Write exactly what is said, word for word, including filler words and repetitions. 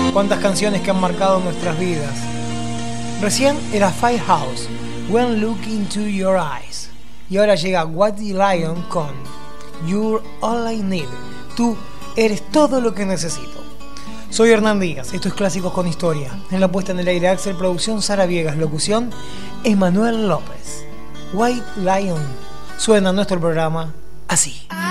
Cuántas canciones que han marcado nuestras vidas. Recién era Firehouse, When Look Into Your Eyes. Y ahora llega White Lion con You're All I Need. Tú eres todo lo que necesito. Soy Hernán Díaz, esto es Clásicos con Historia. En la puesta en el aire Axel, producción Sara Viegas, locución Emanuel López. White Lion. Suena nuestro programa así.